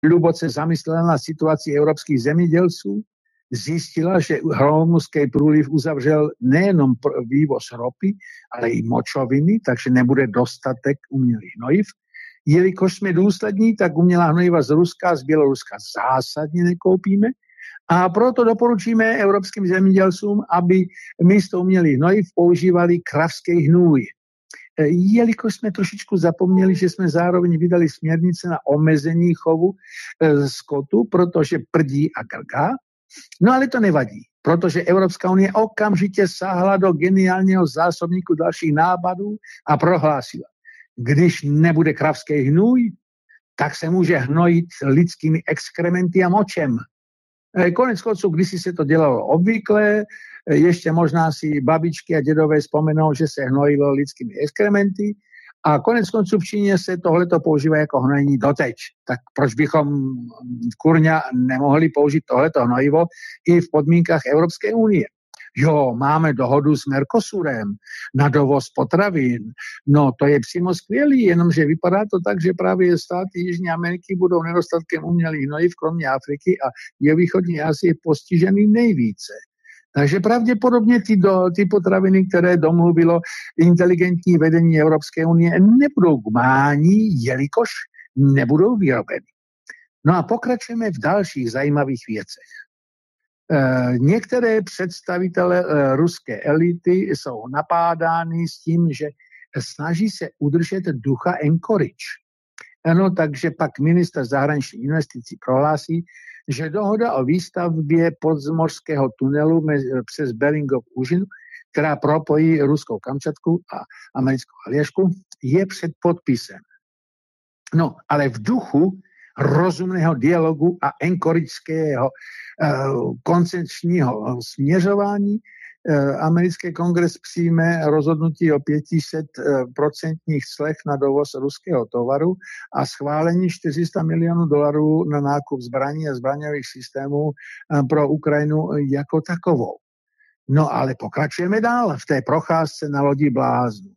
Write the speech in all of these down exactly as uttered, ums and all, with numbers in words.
hluboce zamyslela na situaci evropských zemědělců, zjistila, že Hormuzský průliv uzavřel nejenom vývoz ropy, ale i močoviny, takže nebude dostatek umělých hnojiv. Jelikož jsme důslední, tak umělá hnojiva z Ruska a z Běloruska zásadně nekoupíme a proto doporučíme evropským zemědělcům, aby místo umělých hnojiv používali kravský hnůj. Jelikož jsme trošičku zapomněli, že jsme zároveň vydali směrnice na omezení chovu skotu, protože prdí a grgá. No ale to nevadí, protože Evropská unie okamžitě sáhla do geniálního zásobníku dalších nápadů a prohlásila, když nebude kravský hnůj, tak se může hnojit lidskými exkrementy a močem. Konec konců, kdysi se to dělalo obvykle, ještě možná si babičky a dědové vzpomenou, že se hnojilo lidskými exkrementy a konec konců v Číně se tohleto používá jako hnojení doteď. Tak proč bychom kurňa nemohli použít tohleto hnojivo i v podmínkách Evropské unie? Jo, máme dohodu s Mercosurem na dovoz potravin. No, to je přímo skvělý, jenomže vypadá to tak, že právě státy Jižní Ameriky budou nedostatkem umělých hnojiv, kromě Afriky a jihovýchodní Asie postižený nejvíce. Takže pravděpodobně ty, do, ty potraviny, které domluvilo inteligentní vedení Evropské unie, nebudou k mání, jelikož nebudou vyrobeny. No a pokračujeme v dalších zajímavých věcech. E, některé představitele e, ruské elity jsou napádány s tím, že snaží se udržet ducha Anchorage. No, takže pak ministr zahraničních investicí prohlásí, že dohoda o výstavbě podzemského tunelu přes Beringov úžinu, která propojí ruskou Kamčatku a americkou Aljašku, je před podpisem. No, ale v duchu rozumného dialogu a anchorického uh, koncepčního směřování uh, americký kongres přijme rozhodnutí o pět set procent clech na dovoz ruského tovaru a schválení čtyři sta milionů dolarů na nákup zbraní a zbraňových systémů uh, pro Ukrajinu jako takovou. No ale pokračujeme dál v té procházce na lodi bláznů.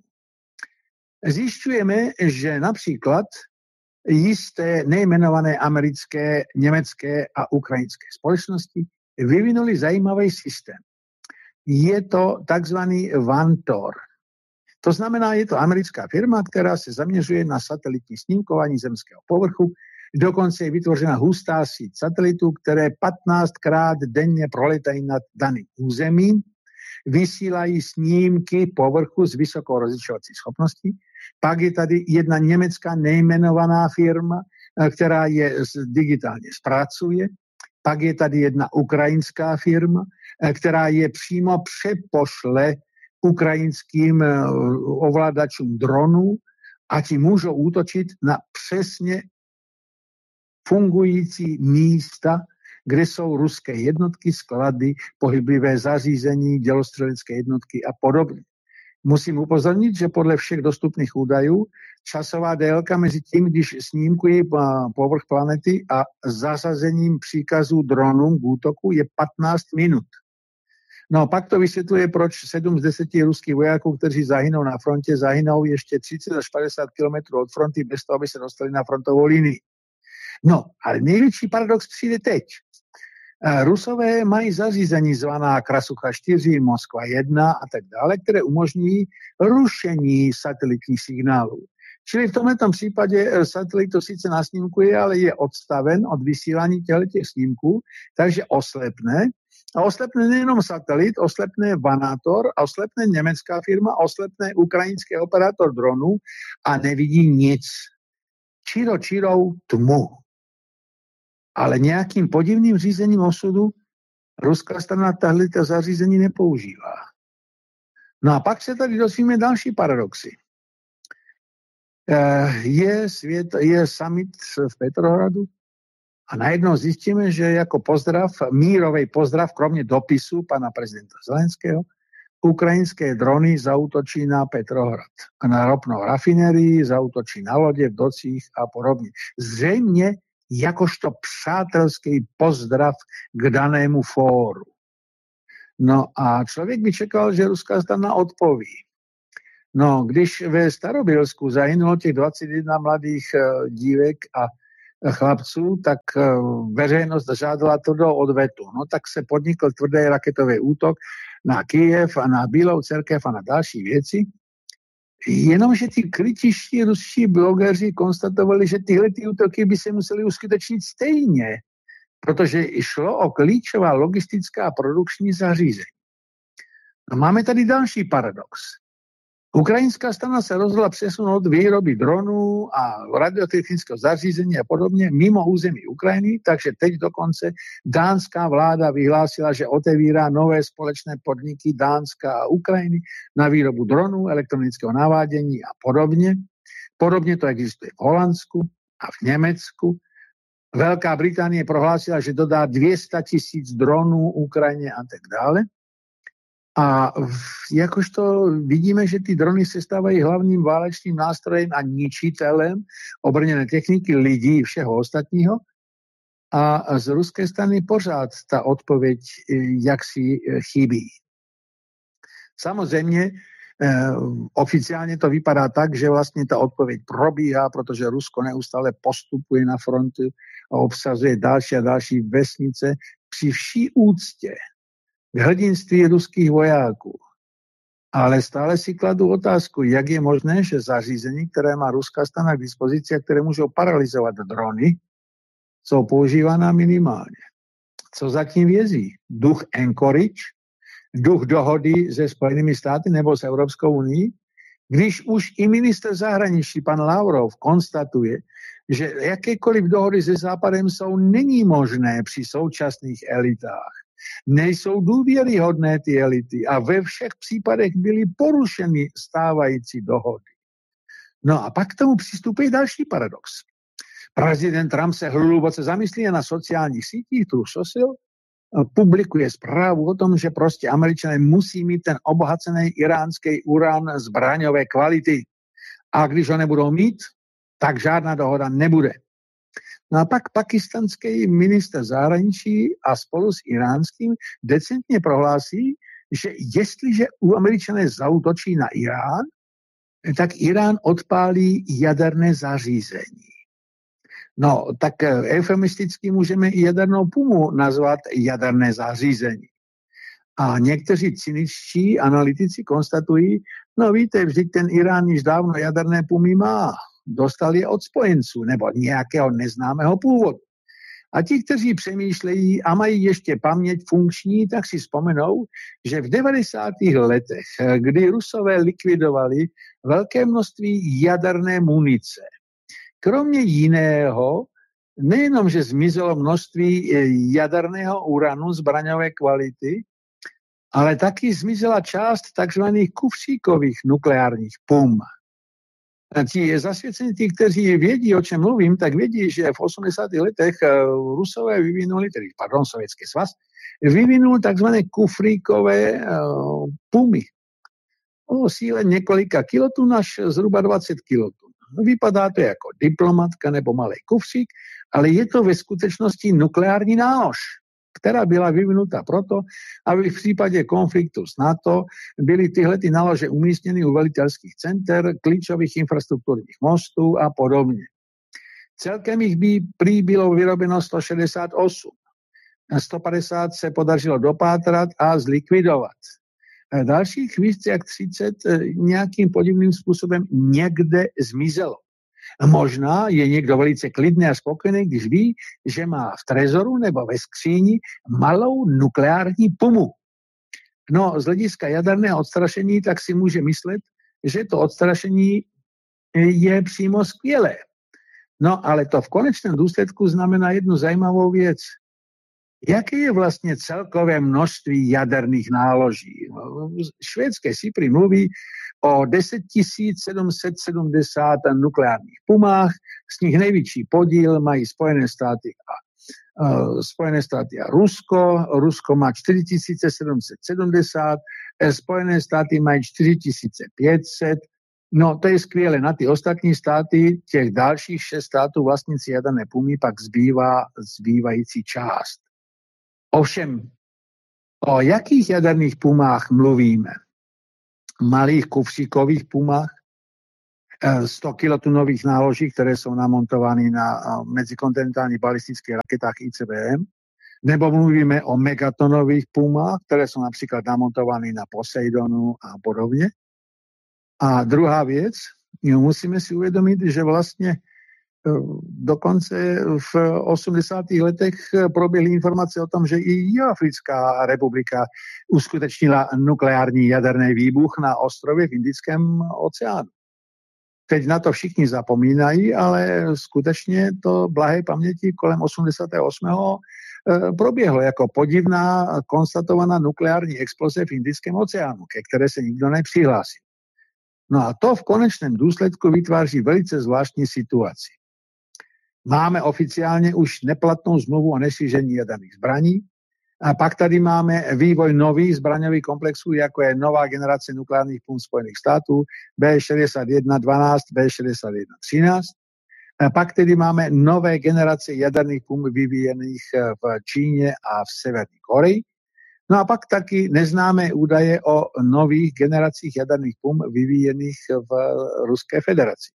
Zjišťujeme, že například jisté nejmenované americké, německé a ukrajinské společnosti vyvinuli zajímavý systém. Je to takzvaný Vantor. To znamená, je to americká firma, která se zaměřuje na satelitní snímkování zemského povrchu. Dokonce je vytvořena hustá síť satelitů, které patnáctkrát denně proletají nad daným územím, vysílají snímky povrchu s vysokou rozlišovací schopností. Pak je tady jedna německá nejmenovaná firma, která je digitálně zpracuje. Pak je tady jedna ukrajinská firma, která je přímo přepošle ukrajinským ovladačům dronů a ti můžou útočit na přesně fungující místa, kde jsou ruské jednotky, sklady, pohyblivé zařízení, dělostřelecké jednotky a podobně. Musím upozornit, že podle všech dostupných údajů časová délka mezi tím, když snímkují povrch planety a zasazením příkazů dronům k útoku je patnáct minut. No pak to vysvětluje, proč sedm z deseti ruských vojáků, kteří zahynou na frontě, zahynou ještě třicet až padesát kilometrů od fronty bez toho, aby se dostali na frontovou linii. No, ale největší paradox přijde teď. Rusové mají zařízení zvaná Krasucha čtyři, Moskva jedna a tak dále, které umožní rušení satelitních signálů. Čili v tomto případě satelit to sice nasnímkuje, ale je odstaven od vysílání těch snímků, takže oslepne. A oslepne nejenom satelit, oslepne Vanator, oslepne německá firma, oslepne ukrajinský operátor dronů a nevidí nic. Čiro čirou tmu. Ale nějakým podivným řízením osudu ruská strana tahleta zařízení nepoužívá. No a pak se tady dozvíme další paradoxy. Je, svět, je summit v Petrohradu a najednou zjistíme, že jako pozdrav, mírový pozdrav, kromě dopisu pana prezidenta Zelenského, ukrajinské drony zaútočí na Petrohrad a na ropnou rafinérii, zaútočí na lodě v docích a podobně. Zřejmě jakožto přátelský pozdrav k danému fóru. No a člověk by čekal, že ruská strana odpoví. No, když ve Starobylsku zahynulo těch dvacet jedna mladých dívek a chlapců, tak veřejnost žádala tvrdou odvetu. No tak se podnikl tvrdý raketový útok na Kyjev a na Bílou cerkev a na další věci. Jenomže ty kritičtí ruští blogeři konstatovali, že tyhle ty útoky by se museli uskutečnit stejně, protože šlo o klíčová logistická a produkční zařízení. No máme tady další paradox. Ukrajinská strana se rozhodla přesunout výroby dronů a radiotechnického zařízení a podobně mimo území Ukrajiny, takže teď dokonce dánská vláda vyhlásila, že otevírá nové společné podniky Dánska a Ukrajiny na výrobu dronů, elektronického navádění a podobně. Podobně to existuje v Holandsku a v Německu. Velká Británie prohlásila, že dodá dvě stě tisíc dronů Ukrajině a tak dále. A jakožto vidíme, že ty drony se stávají hlavním válečným nástrojem a ničitelem obrněné techniky lidí i všeho ostatního. A z ruské strany pořád ta odpověď jaksi chybí. Samozřejmě eh, oficiálně to vypadá tak, že vlastně ta odpověď probíhá, protože Rusko neustále postupuje na frontu a obsazuje další a další vesnice při vší úctě k hrdinství ruských vojáků. Ale stále si kladu otázku, jak je možné, že zařízení, které má ruská strana k dispozici a které můžou paralyzovat drony, jsou používaná minimálně. Co zatím vězí? Duch Anchorage, duch dohody se Spojenými státy nebo s Evropskou unii, když už i ministr zahraničí, pan Lavrov, konstatuje, že jakékoliv dohody se Západem jsou není možné při současných elitách. Nejsou důvěryhodné ty elity a ve všech případech byly porušeny stávající dohody. No a pak k tomu přistupuje další paradox. Prezident Trump se hluboce zamyslí na sociálních sítích, Truth Social, publikuje zprávu o tom, že prostě Američané musí mít ten obohacený iránský uran zbraňové kvality. A když ho nebudou mít, tak žádná dohoda nebude. No a pak pakistanský ministr zahraničí a spolu s iránským decentně prohlásí, že jestliže u Američané zaútočí na Irán, tak Irán odpálí jaderné zařízení. No, tak eufemisticky můžeme i jadernou pumu nazvat jaderné zařízení. A někteří cyničtí analytici konstatují, no víte, vždyť ten Irán již dávno jaderné pumy má. Dostal je od spojenců nebo nějakého neznámého původu. A ti, kteří přemýšlejí a mají ještě paměť funkční, tak si vzpomenou, že v devadesátých letech, kdy Rusové likvidovali velké množství jaderné munice, kromě jiného, nejenom, že zmizelo množství jaderného uranu zbraňové kvality, ale taky zmizela část takzvaných kufříkových nukleárních pum. Ti zasvěcení, tí, kteří vědí, o čem mluvím, tak vědí, že v osmdesátých letech Rusové vyvinuli, tedy, pardon, Sovětský svaz, vyvinul takzvané kufríkové uh, pumy o síle několika kilotun až zhruba dvacet kilotun. Vypadá to jako diplomatka nebo malý kufřík, ale je to ve skutečnosti nukleární nálož, která byla vyvinuta proto, aby v případě konfliktu s NATO byly tyhle ty nálože umístěny u velitelských center, klíčových infrastrukturních mostů a podobně. Celkem jich by prý bylo vyrobeno sto šedesát osm. sto padesát se podařilo dopátrat a zlikvidovat. Dalších víc jak třicet nějakým podivným způsobem někde zmizelo. Možná je někdo velice klidný a spokojený, když ví, že má v trezoru nebo ve skříni malou nukleární pumu. No, z hlediska jaderného odstrašení tak si může myslet, že to odstrašení je přímo skvělé. No, ale to v konečném důsledku znamená jednu zajímavou věc. Jaké je vlastně celkové množství jaderných náloží? Švédské SIPRI mluví o deset tisíc sedm set sedmdesát nukleárních pumách, z nich největší podíl mají Spojené státy a uh, Spojené státy a Rusko. Rusko má čtyři tisíce sedm set sedmdesát, Spojené státy mají čtyři tisíce pět set. No, to je skvěle. Na ty ostatní státy, těch dalších šest států vlastníci jaderné pumy, pak zbývá zbývající část. Ovšem, o jakých jaderných pumách mluvíme? Malých kufříkových pumách? sto kilotonových náloží, ktoré sú namontované na medzikontinentálnych balistických raketách í cé bé em, nebo mluvíme o megatonových pumách, ktoré sú napríklad namontované na Poseidonu a podobne. A druhá vec, musíme si uvedomiť, že vlastne dokonce v osemdesiatych letech proběhly informácie o tom, že i Jihoafrická republika uskutečnila nukleárny jaderný výbuch na ostrově v Indickém oceánu. Teď na to všichni zapomínají, ale skutečně to blahé paměti kolem osmdesiatého ôsmeho proběhlo jako podivná konstatovaná nukleární exploze v Indickém oceánu, ke které se nikdo nepřihlásil. No a to v konečném důsledku vytváří velice zvláštní situaci. Máme oficiálně už neplatnou zmluvu o nešíření jaderných zbraní a pak tady máme vývoj nových zbraňových komplexů, jako je nová generace nukleárnych pum Spojených států bé šedesát jedna dvanásť, bé šedesát jedna třináct. A pak tedy máme nové generace jaderných pum vyvíjených v Číně a v Severní Koreji. No a pak taky neznámé údaje o nových generacích jaderných pum vyvíjených v Ruské federaci.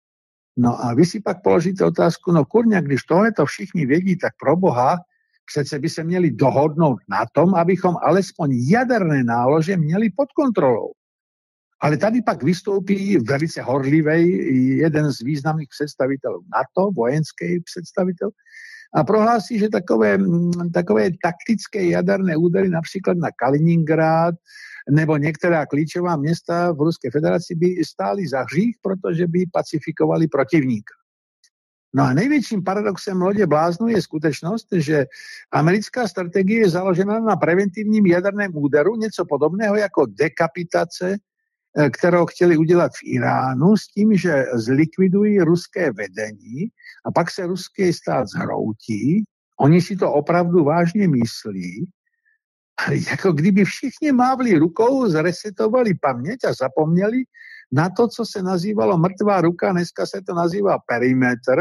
No a vy si pak položíte otázku, no kurňa, když tohleto všichni vědí, tak pro Boha přece by se měli dohodnout na tom, abychom alespoň jaderné nálože měli pod kontrolou. Ale tady pak vystoupí velice horlivý jeden z významných představitelů NATO, vojenský představitel, a prohlásí, že takové, takové taktické jaderné údery například na Kaliningrad nebo některá klíčová města v Ruské federaci by stály za hřích, protože by pacifikovali protivníka. No a největším paradoxem lodě bláznu je skutečnost, že americká strategie je založena na preventivním jaderném úderu, něco podobného jako dekapitace, kterou chtěli udělat v Iránu, s tím, že zlikvidují ruské vedení a pak se ruský stát zhroutí. Oni si to opravdu vážně myslí, ale jako kdyby všichni mávli rukou, zresetovali paměť a zapomněli na to, co se nazývalo mrtvá ruka, dneska se to nazývá perimetr,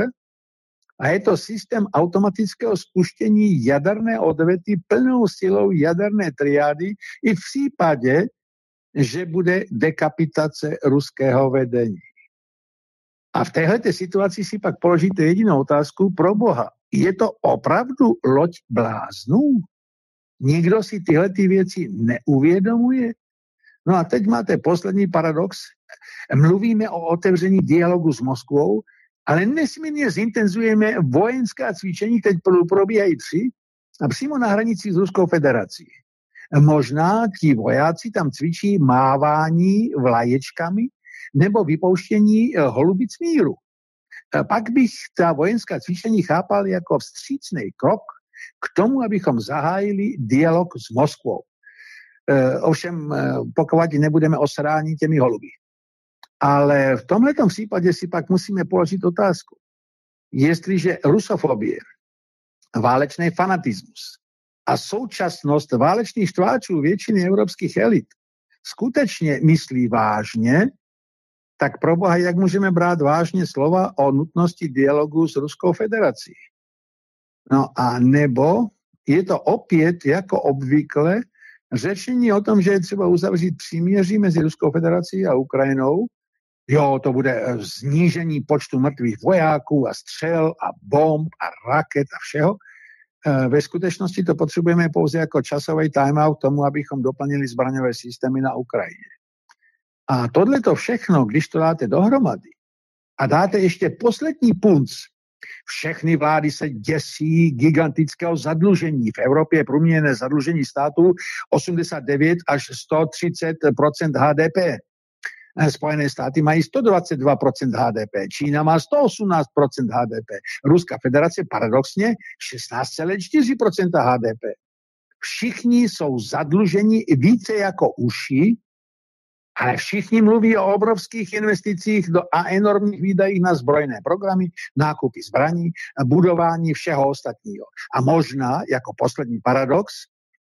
a je to systém automatického spuštění jaderné odvety plnou silou jaderné triády i v případě, že bude dekapitace ruského vedení. A v téhleté situaci si pak položíte jedinou otázku, pro Boha, je to opravdu loď bláznů? Nikdo si tyhle ty věci neuvědomuje? No a teď máte poslední paradox. Mluvíme o otevření dialogu s Moskvou, ale nesmírně zintenzujeme vojenská cvičení, teď probíhají tři, a přímo na hranici s Ruskou federací. Možná ti vojáci tam cvičí mávání vlaječkami nebo vypouštění holubic míru. Pak bych ta vojenská cvičení chápal jako vstřícný krok k tomu, abychom zahájili dialog s Moskvou. Ovšem, pokud nebudeme osráni těmi holuby. Ale v tomhletom případě si pak musíme položit otázku. Jestliže rusofobie, válečný fanatismus a současnost válečných štváčů většiny evropských elit skutečně myslí vážně, tak pro Boha, jak můžeme brát vážně slova o nutnosti dialogu s Ruskou federací? No a nebo je to opět jako obvykle řečení o tom, že je třeba uzavřít příměří mezi Ruskou federací a Ukrajinou. Jo, to bude znížení počtu mrtvých vojáků a střel a bomb a raket a všeho. Ve skutečnosti to potřebujeme pouze jako časový timeout tomu, abychom doplnili zbraňové systémy na Ukrajině. A tohleto všechno, když to dáte dohromady a dáte ještě poslední punc, všechny vlády se děsí gigantického zadlužení. V Evropě je průměrné zadlužení států osmdesát devět až sto třicet procent há dé pé. Spojené státy mají sto dvacet dva procent há dé pé, Čína má sto osmnáct procent há dé pé, Ruská federace paradoxně šestnáct celá čtyři procenta há dé pé. Všichni jsou zadluženi více jako uši, ale všichni mluví o obrovských investicích do, a enormních výdajích na zbrojné programy, nákupy zbraní, budování všeho ostatního. A možná, jako poslední paradox,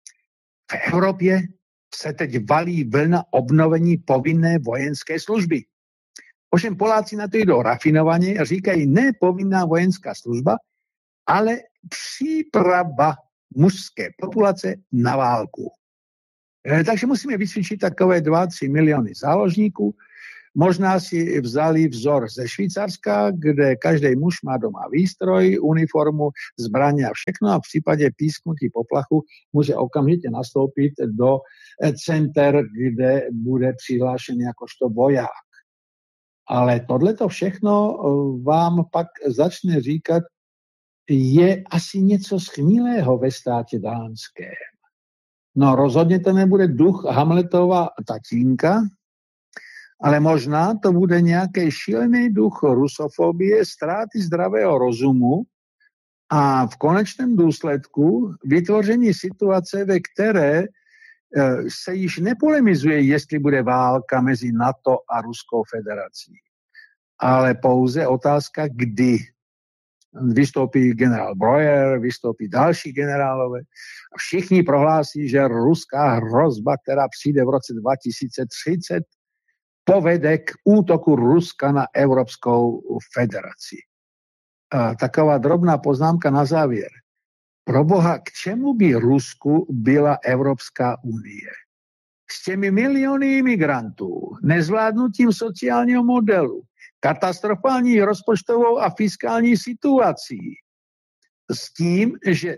v Evropě se teď valí vlna obnovení povinné vojenské služby. Ovšem Poláci na to jdou rafinovaně a říkají ne povinná vojenská služba, ale příprava mužské populace na válku. E, takže musíme vycvičit takové dva tři miliony záložníků možná si vzali vzor ze Švýcarska, kde každý muž má doma výstroj, uniformu, zbraně a všechno a v případě písknutí poplachu může okamžitě nastoupit do center, kde bude přihlášen jakožto voják. Ale tohleto všechno vám pak začne říkat, je asi něco schnilého ve státě dánském. No rozhodně to nebude duch Hamletova tatínka, ale možná to bude nějaký šílený duch rusofobie, ztráty zdravého rozumu a v konečném důsledku vytvoření situace, ve které se již nepolemizuje, jestli bude válka mezi NATO a Ruskou federací, ale pouze otázka, kdy. Vystoupí generál Breuer, vystoupí další generálové a všichni prohlásí, že ruská hrozba, která přijde v roce dva tisíce třicet, povede k útoku Ruska na Evropskou federaci. A taková drobná poznámka na závěr. Proboha, k čemu by Rusku byla Evropská unie? S těmi miliony imigrantů, nezvládnutím sociálního modelu, katastrofální rozpočtovou a fiskální situací, s tím, že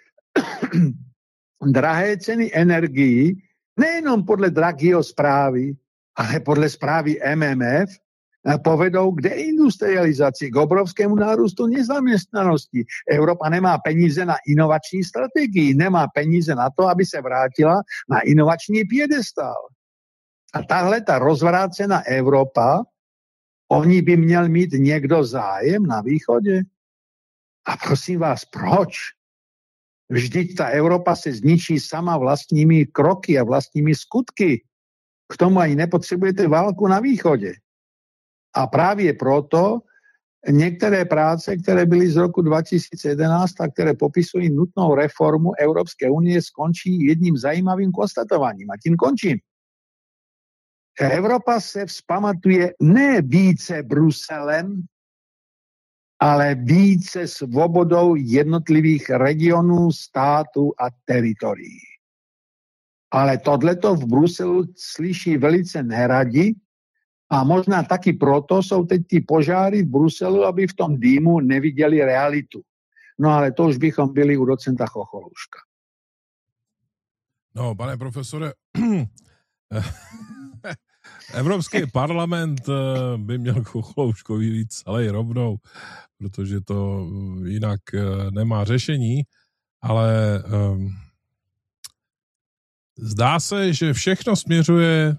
drahé ceny energií, nejenom podle Draghiho zprávy, ale podle zprávy M M F, povedou k deindustrializaci, k obrovskému nárůstu nezaměstnanosti. Evropa nemá peníze na inovační strategii, nemá peníze na to, aby se vrátila na inovační piedestál. A tahle ta rozvrácená Evropa, oni by měl mít někdo zájem na východě? A prosím vás, proč? Vždyť ta Evropa se zničí sama vlastními kroky a vlastními skutky. K tomu ani nepotřebujete válku na východě. A právě proto některé práce, které byly z roku dva tisíce jedenáct a které popisují nutnou reformu Evropské unie, skončí jedním zajímavým konstatováním. A tím končím. Evropa se vzpamatuje ne více Bruselem, ale více svobodou jednotlivých regionů, států a teritorií. Ale tohleto v Bruselu slyší velice neradi a možná taky proto jsou teď ty požáry v Bruselu, aby v tom dýmu neviděli realitu. No ale to už bychom byli u docenta Chocholouška. No, pane profesore, Evropský parlament by měl Chocholouškovi víc celý rovnou, protože to jinak nemá řešení, ale um, zdá se, že všechno směřuje,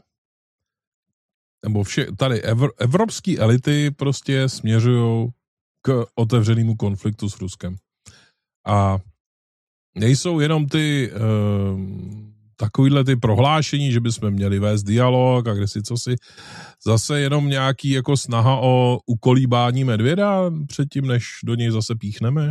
nebo vše, tady evr, evropské elity prostě směřují k otevřenému konfliktu s Ruskem. A nejsou jenom ty um, takovýhle ty prohlášení, že bychom měli vést dialog a kde si co si, zase jenom nějaký jako snaha o ukolíbání medvěda předtím, než do něj zase píchneme?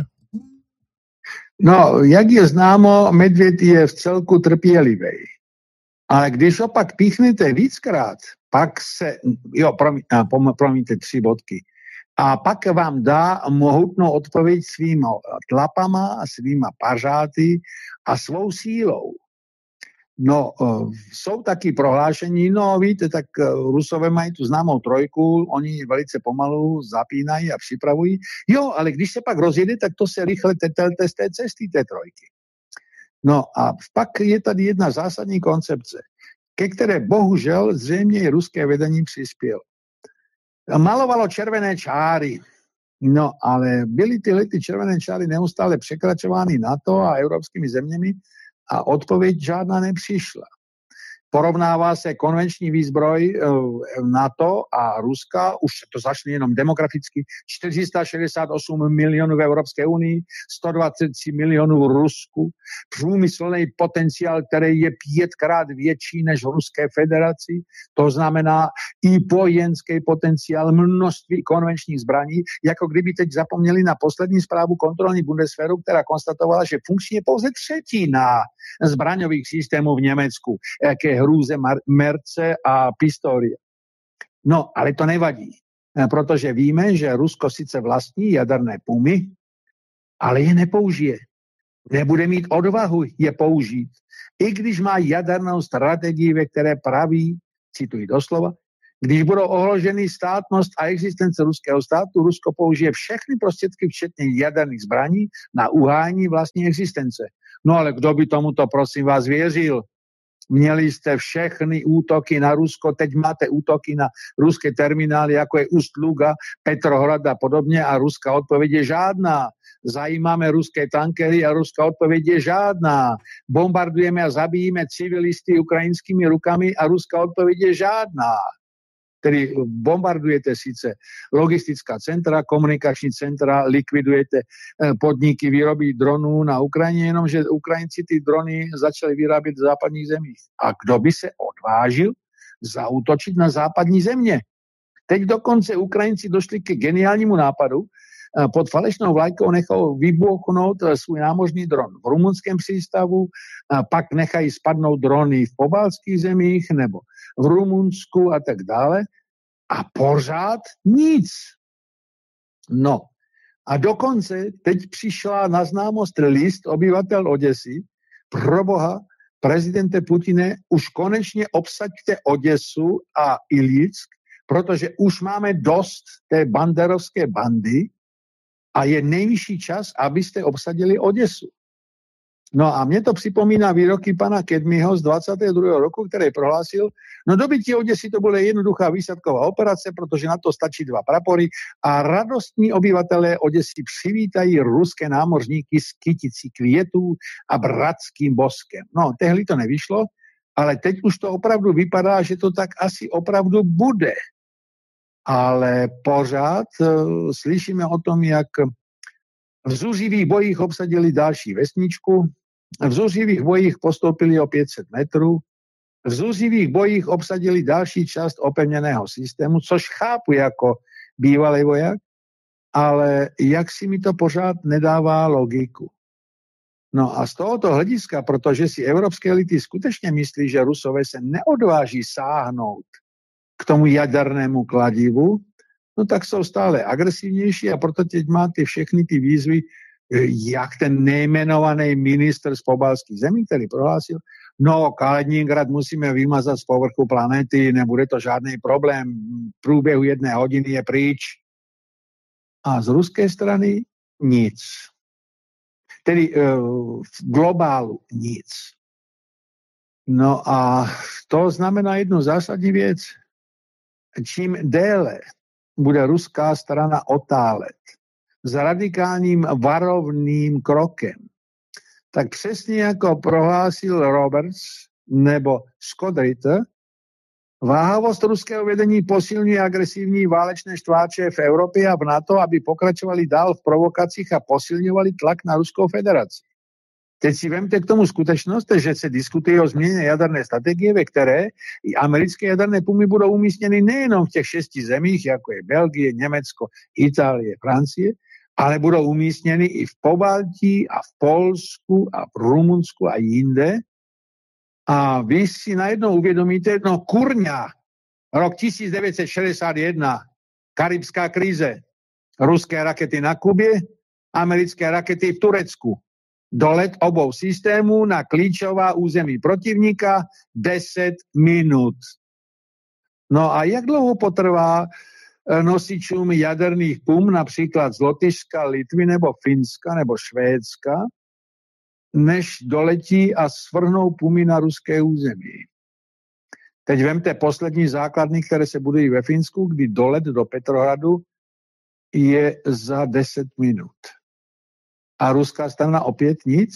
No, jak je známo, medvěd je v celku trpělivý. Ale když opak píchnete víckrát, pak se, jo, promí, promíte tři bodky, a pak vám dá mohutnou odpověď svýma tlapama, svýma pařáty a svou sílou. No, jsou taky prohlášení, no víte, tak Rusové mají tu známou trojku, oni velice pomalu zapínají a připravují. Jo, ale když se pak rozjede, tak to se rychle tetelte z té cesty té trojky. No a pak je tady jedna zásadní koncepce, ke které bohužel zřejmě i ruské vedení přispělo. Malovalo červené čáry, no ale byly tyhle ty červené čáry neustále překračovány NATO a evropskými zeměmi, a odpověď žádná nepřišla. Porovnává se konvenční výzbroj NATO a Ruska, už to začne jenom demograficky, čtyři sta šedesát osm milionů v Evropské unii, sto dvacet tři milionů v Rusku, průmyslný potenciál, který je pětkrát větší než v Ruské federaci, to znamená i vojenský potenciál, množství konvenčních zbraní, jako kdyby teď zapomněli na poslední zprávu kontrolní Bundeswehru, která konstatovala, že funkční je pouze třetina zbraňových systémů v Německu, jaké hrůze Merce a Pistorie. No, ale to nevadí, protože víme, že Rusko sice vlastní jaderné pumy, ale je nepoužije. Nebude mít odvahu je použít. I když má jadernou strategii, ve které praví, cituji doslova, Když budou ohrožený státnost a existence ruského státu, Rusko použije všechny prostředky, včetně jaderných zbraní, na uhájení vlastní existence. No ale kdo by tomuto, prosím vás, věřil? Měli jste všechny útoky na Rusko, teď máte útoky na ruské terminály, jako je Ust-Luga, Petrohrad a podobně a ruská odpověď je žádná. Zajímáme ruské tankery a ruská odpověď je žádná. Bombardujeme a zabíjíme civilisty ukrajinskými rukami a ruská odpověď je žádná. Tedy bombardujete sice logistická centra, komunikační centra, likvidujete podniky výroby dronů na Ukrajině, jenomže Ukrajinci ty drony začali vyrábět v západních zemích. A kdo by se odvážil zaútočit na západní země? Teď dokonce Ukrajinci došli ke geniálnímu nápadu, pod falešnou vlajkou nechal vybuchnout svůj námořní dron v rumunském přístavu, pak nechají spadnout drony v pobaltských zemích nebo v Rumunsku a tak dále. A pořád nic. No a dokonce teď přišla na známost list obyvatel Oděsy. Proboha, prezidente Putine, už konečně obsaďte Oděsu a Iljick, protože už máme dost té banderovské bandy a je nejvyšší čas, abyste obsadili Oděsu. No a mě to připomíná výroky pana Kedmiho z dvacátého druhého roku, který prohlásil, no dobytí Oděsy to bude jednoduchá výsadková operace, protože na to stačí dva prapory a radostní obyvatelé Oděsy přivítají ruské námořníky s kyticí květů a bratským boskem. No, tehdy to nevyšlo, ale teď už to opravdu vypadá, že to tak asi opravdu bude. Ale pořád uh, slyšíme o tom, jak v zuřivých bojích obsadili další vesničku, v zuřivých bojích postoupili o pět set metrů, v zuřivých bojích obsadili další část opevněného systému, což chápu jako bývalý voják, ale jak si mi to pořád nedává logiku. No a z tohoto hlediska, protože si evropské elity skutečně myslí, že Rusové se neodváží sáhnout k tomu jadernému kladivu, no tak jsou stále agresivnější a proto teď máte všechny ty výzvy, jak ten nejmenovaný ministr z pobaltských zemí, který prohlásil, no Kaliningrad musíme vymazat z povrchu planety, nebude to žádný problém, v průběhu jedné hodiny je pryč. A z ruské strany nic. Tedy v globálu nic. No a to znamená jednu zásadní věc. Čím déle bude ruská strana otálet s radikálním varovným krokem, tak přesně jako prohlásil Roberts nebo Scott Ritter, váhavost ruského vedení posilňuje agresivní válečné štváče v Evropě a v NATO, aby pokračovali dál v provokacích a posilňovali tlak na Ruskou federaci. Teď si vemte k tomu skutečnost, že se diskutuje o změně jaderné strategie, ve které i americké jaderné pumy budou umístěny nejenom v těch šesti zemích, jako je Belgie, Německo, Itálie, Francie, ale budou umístěny i v Pobaltí a v Polsku a v Rumunsku a jinde. A vy si najednou uvědomíte, no kurňa, rok tisíc devět set šedesát jedna, karibská krize, ruské rakety na Kubě, americké rakety v Turecku. Dolet obou systémů na klíčová území protivníka deset minut. No a jak dlouho potrvá nosičům jaderných pum, například z Lotyšska, Litvy nebo Finska nebo Švédska, než doletí a svrhnou pumy na ruské území? Teď vemte poslední základny, které se budují ve Finsku, kdy dolet do Petrohradu je za deset minut. A ruská strana opět nic?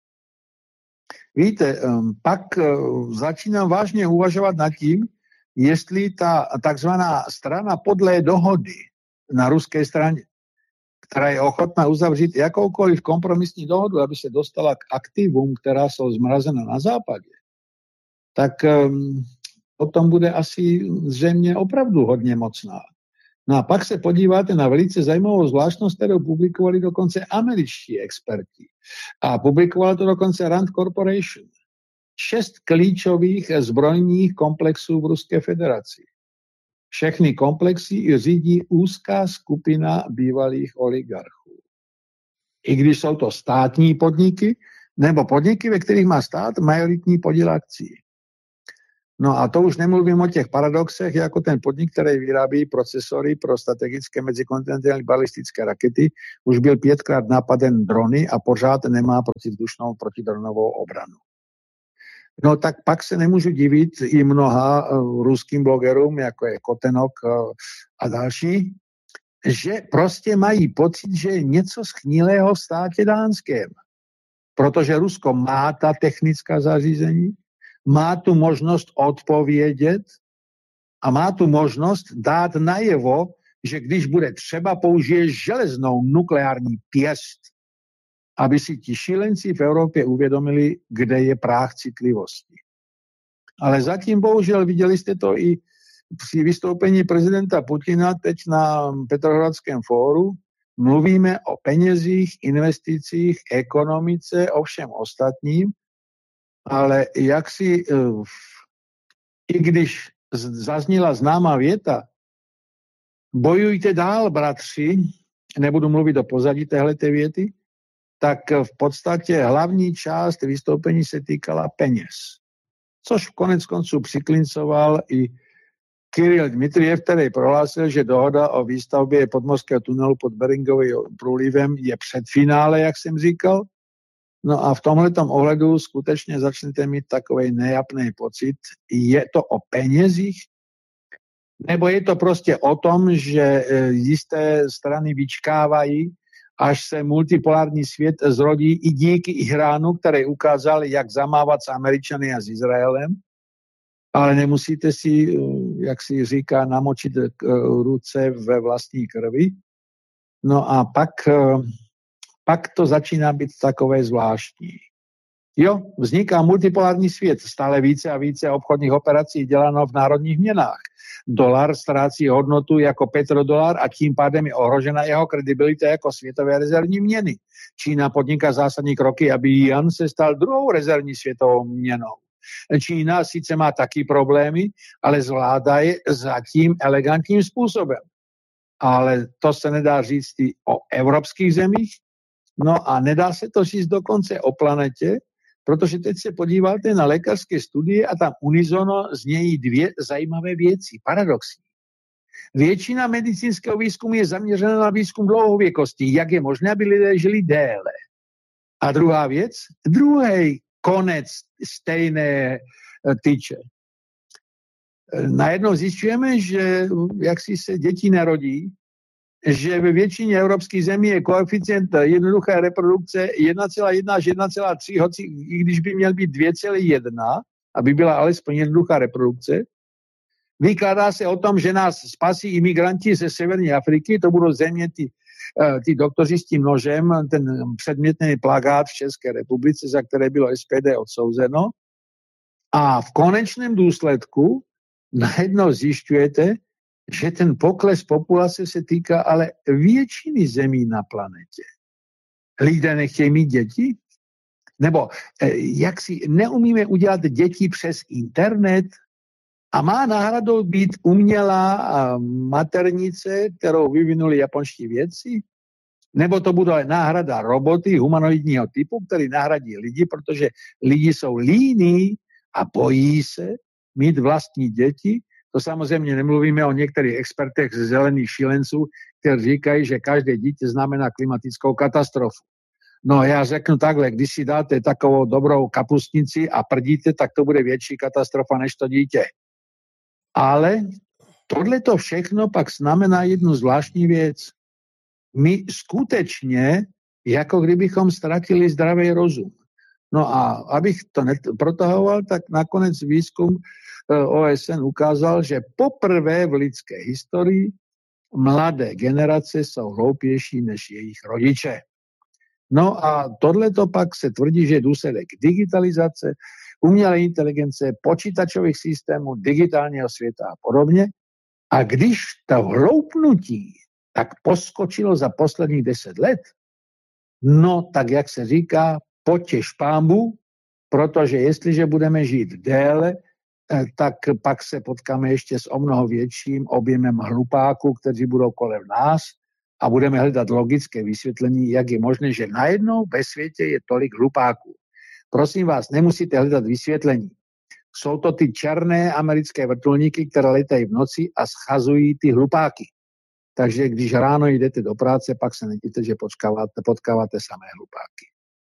Víte, pak začínám vážně uvažovat nad tím, jestli ta takzvaná strana podlé dohody na ruské straně, která je ochotná uzavřít jakoukoliv kompromisní dohodu, aby se dostala k aktivům, která jsou zmrazena na západě, tak um, potom bude asi zřejmě opravdu hodně mocná. No a pak se podíváte na velice zajímavou zvláštnost, kterou publikovali dokonce američtí experti. A publikovala to dokonce Rand Corporation. Šest klíčových zbrojních komplexů v Ruské federaci. Všechny komplexy řídí úzká skupina bývalých oligarchů. I když jsou to státní podniky, nebo podniky, ve kterých má stát majoritní podíl akcí. No a to už nemluvím o těch paradoxech, jako ten podnik, který vyrábí procesory pro strategické mezikontinentální balistické rakety, už byl pětkrát napaden drony a pořád nemá protivzdušnou protidronovou obranu. No tak pak se nemůžu divit i mnoha uh, ruským blogerům, jako je Kotenok uh, a další, že prostě mají pocit, že je něco schnilého v státě dánském. Protože Rusko má ta technická zařízení, má tu možnost odpovědět a má tu možnost dát najevo, že když bude třeba, použije železnou nukleární pěst, aby si ti šílenci v Evropě uvědomili, kde je práh citlivosti. Ale zatím, bohužel, viděli jste to i při vystoupení prezidenta Putina teď na Petrohradském fóru, mluvíme o penězích, investicích, ekonomice, o všem ostatním, ale jak si, i když zazněla známá věta, bojujte dál, bratři, nebudu mluvit o pozadí téhleté věty, tak v podstatě hlavní část vystoupení se týkala peněz. Což v konec konců přiklincoval i Kiril Dmitrijev, který prohlásil, že dohoda o výstavbě podmořského tunelu pod Beringovým průlivem je před finále, jak jsem říkal. No a v tomhletom ohledu skutečně začnete mít takovej nejapný pocit. Je to o penězích? Nebo je to prostě o tom, že jisté strany vyčkávají, až se multipolární svět zrodí i díky Iránu, který ukázal, jak zamávat s Američany a s Izraelem, ale nemusíte si, jak si říká, namočit ruce ve vlastní krvi. No a pak, pak to začíná být takové zvláštní. Jo, vzniká multipolární svět, stále více a více obchodních operací děláno v národních měnách. Dolar ztrácí hodnotu jako petrodolar a tím pádem je ohrožena jeho kredibilita jako světové rezervní měny. Čína podniká zásadní kroky, aby Yuan se stal druhou rezervní světovou měnou. Čína sice má taky problémy, ale zvládá je zatím elegantním způsobem. Ale to se nedá říct i o evropských zemích, no a nedá se to říct dokonce o planetě, protože teď se podíváte na lékařské studie a tam unisono znějí dvě zajímavé věci, paradoxní. Většina medicínského výzkumu je zaměřena na výzkum dlouhověkosti, jak je možné, aby lidé žili déle. A druhá věc, druhý konec stejné tyče. Najednou zjišťujeme, že jak si se děti narodí, že ve většině evropských zemí je koeficient jednoduché reprodukce jedna celá jedna až jedna celá tři, hoci i když by měl být dvě celá jedna, aby byla alespoň jednoduchá reprodukce. Vykládá se o tom, že nás spasí imigranti ze severní Afriky, to budou země ty, ty doktoři s tím nožem, ten předmětný plakát v České republice, za které bylo S P D odsouzeno. A v konečném důsledku najednou zjišťujete, že ten pokles populace se týká ale většiny zemí na planetě. Lidé nechtějí mít děti? Nebo jak si neumíme udělat děti přes internet a má náhradou být umělá maternice, kterou vyvinuli japonští vědci? Nebo to bude náhrada roboty humanoidního typu, který nahradí lidi, protože lidi jsou líní a bojí se mít vlastní děti. To samozřejmě nemluvíme o některých expertech z zelených šílenců, kteří říkají, že každé dítě znamená klimatickou katastrofu. No já řeknu takhle, když si dáte takovou dobrou kapustnici a prdíte, tak to bude větší katastrofa než to dítě. Ale tohleto všechno pak znamená jednu zvláštní věc. My skutečně, jako kdybychom ztratili zdravý rozum. No a abych to protahoval, tak nakonec výzkum O S N ukázal, že poprvé v lidské historii mladé generace jsou hloupější než jejich rodiče. No a tohleto pak se tvrdí, že je důsledek digitalizace, umělé inteligence, počítačových systémů, digitálního světa a podobně. A když to hloupnutí tak poskočilo za posledních deset let, no tak jak se říká, potěš pánbu, protože jestliže budeme žít déle, tak pak se potkáme ještě s o mnoho větším objemem hlupáků, kteří budou kolem nás a budeme hledat logické vysvětlení, jak je možné, že najednou ve světě je tolik hlupáků. Prosím vás, nemusíte hledat vysvětlení. Jsou to ty černé americké vrtulníky, které letají v noci a schazují ty hlupáky. Takže když ráno jdete do práce, pak se nedíte, že potkáváte, potkáváte samé hlupáky.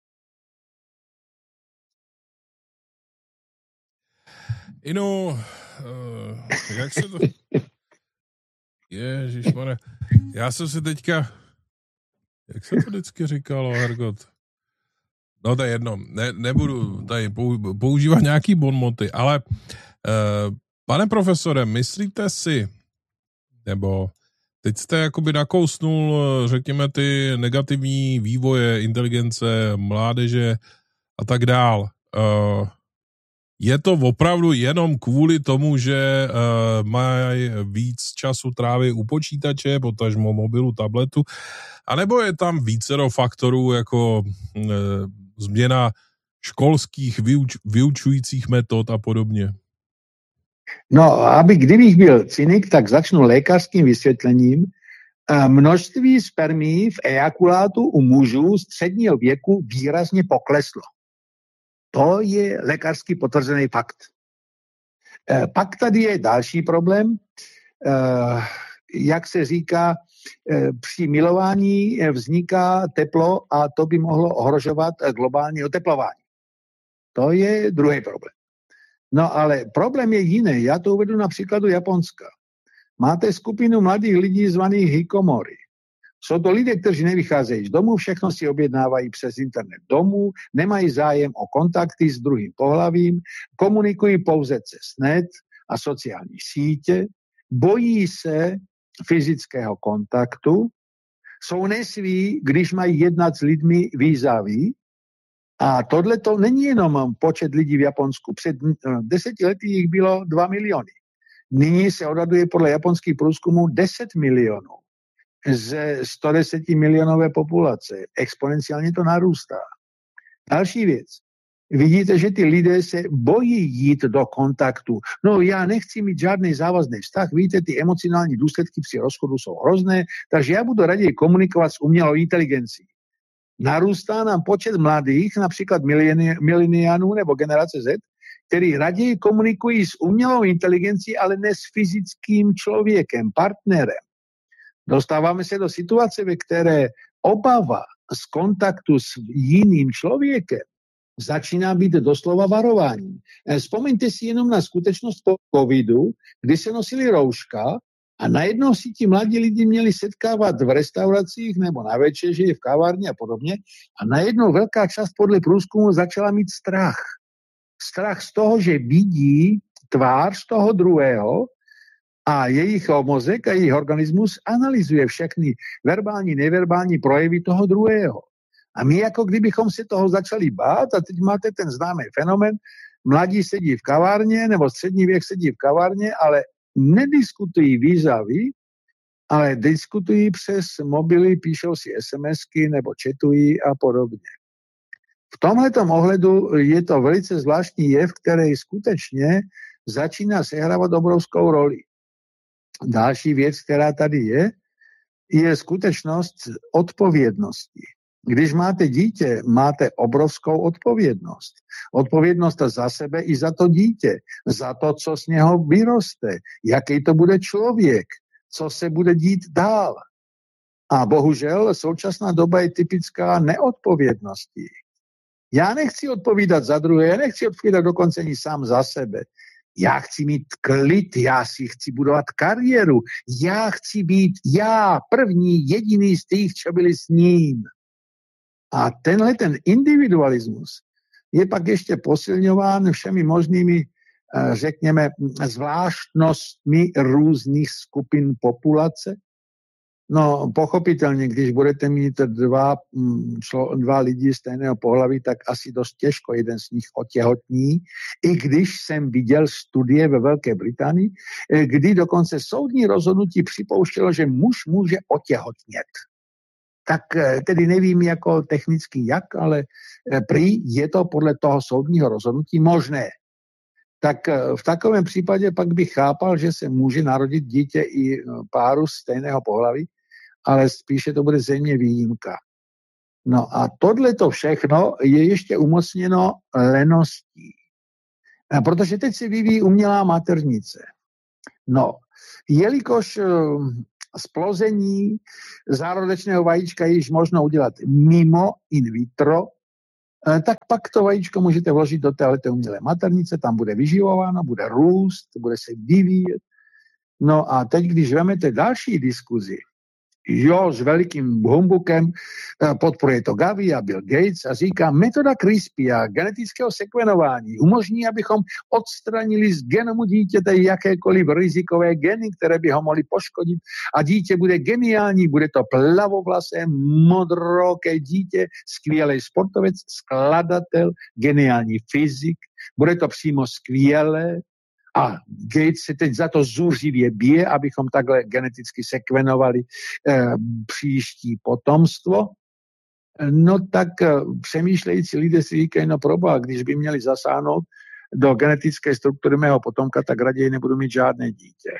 Ino, uh, jak se to... Ježišmane, já jsem si teďka... Jak se to vždycky říkalo, Hergot? No to je jedno, ne, nebudu tady používat nějaký bonmoty, ale uh, pane profesore, myslíte si, nebo teď jste jakoby nakousnul, řekněme, ty negativní vývoje, inteligence, mládeže a tak dál. Uh, je to opravdu jenom kvůli tomu, že uh, mají víc času trávy u počítače, potažmo mobilu, tabletu, anebo je tam vícero faktorů jako uh, změna školských vyuč, vyučujících metod a podobně? No, aby kdybych byl cynik, tak začnu lékařským vysvětlením. Množství spermií v ejakulátu u mužů středního věku výrazně pokleslo. To je lékařsky potvrzený fakt. Pak tady je další problém. Jak se říká, při milování vzniká teplo a to by mohlo ohrožovat globální oteplování. To je druhý problém. No ale problém je jiný. Já to uvedu na příkladu Japonska. Máte skupinu mladých lidí zvaných hikomori. Jsou to lidé, kteří nevycházejí z domu, všechno si objednávají přes internet domů, nemají zájem o kontakty s druhým pohlavím, komunikují pouze přes net a sociální sítě, bojí se fyzického kontaktu, jsou nesví, když mají jednat s lidmi vis-a-vis. A tohle to není jenom počet lidí v Japonsku. Před deseti lety jich bylo dva miliony. Nyní se odhaduje podle japonských průzkumů deset milionů ze sto deset milionové populace. Exponenciálně to narůstá. Další věc. Vidíte, že ty lidé se bojí jít do kontaktu. No já nechci mít žádný závazný vztah, víte, ty emocionální důsledky při rozchodu jsou hrozné, takže já budu raději komunikovat s umělou inteligencí. Narůstá nám počet mladých, například mileniánů nebo generace Z, který raději komunikují s umělou inteligencí, ale ne s fyzickým člověkem, partnerem. Dostáváme se do situace, ve které obava z kontaktu s jiným člověkem začíná být doslova varováním. Vzpomeňte si jenom na skutečnost po covidu, kdy se nosili rouška a najednou si ti mladí lidi měli setkávat v restauracích nebo na večeři, v kavárně a podobně a najednou velká část podle průzkumu začala mít strach. Strach z toho, že vidí tvář toho druhého a jejich mozek a jejich organismus analyzuje všechny verbální, neverbální projevy toho druhého. A my jako kdybychom se toho začali bát a teď máte ten známý fenomén, mladí sedí v kavárně nebo střední věk sedí v kavárně, ale nediskutují vis-a-vis, ale diskutují přes mobily, píšou si SMSky nebo chatují a podobně. V tomhletom ohledu je to velice zvláštní jev, který skutečně začíná sehrávat obrovskou roli. Další věc, která tady je, je skutečnost odpovědnosti. Když máte dítě, máte obrovskou odpovědnost. Odpovědnost za sebe i za to dítě, za to, co z něho vyroste, jaký to bude člověk, co se bude dít dál. A bohužel současná doba je typická neodpovědnosti. Já nechci odpovídat za druhé, já nechci odpovídat dokonce ani sám za sebe. Já chci mít klid, já si chci budovat kariéru, já chci být já, první, jediný z těch, co byli s ním. A tenhle ten individualismus je pak ještě posilňován všemi možnými, řekněme, zvláštnostmi různých skupin populace. No, pochopitelně, když budete mít dva, dva lidi stejného pohlaví, tak asi dost těžko jeden z nich otěhotní. I když jsem viděl studie ve Velké Británii, kdy dokonce soudní rozhodnutí připouštělo, že muž může otěhotnět. Tak tedy nevím jako technicky jak, ale prý je to podle toho soudního rozhodnutí možné. Tak v takovém případě pak bych chápal, že se může narodit dítě i páru stejného pohlaví, ale spíše to bude zřejmě výjimka. No a tohle to všechno je ještě umocněno leností. A protože teď se vyvíjí umělá maternice. No, jelikož splození zárodečného vajíčka již možno udělat mimo in vitro, tak pak to vajíčko můžete vložit do téhleté umělé maternice, tam bude vyživováno, bude růst, bude se vyvíjet. No a teď, když vemete další diskuzi, jo, s velikým humbukem, podporuje to Gavi a Bill Gates a říká, metoda CRISPR a genetického sekvenování umožní, abychom odstranili z genomu dítěte jakékoliv rizikové geny, které by ho mohly poškodit a dítě bude geniální, bude to plavovlasé, modroké dítě, skvělý sportovec, skladatel, geniální fyzik, bude to přímo skvělé. A Gates se teď za to zuřivě bije, abychom takhle geneticky sekvenovali eh, příští potomstvo. No tak eh, přemýšlející lidé si říkají, no proboha, když by měli zasáhnout do genetické struktury mého potomka, tak raději nebudu mít žádné dítě.